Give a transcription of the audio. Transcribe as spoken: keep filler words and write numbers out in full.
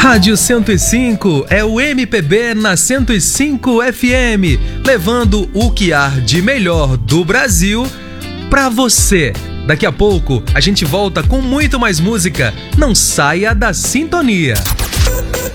Rádio cento e cinco é o M P B na cento e cinco F M, levando o que há de melhor do Brasil pra você. Daqui a pouco a gente volta com muito mais música. Não saia da sintonia.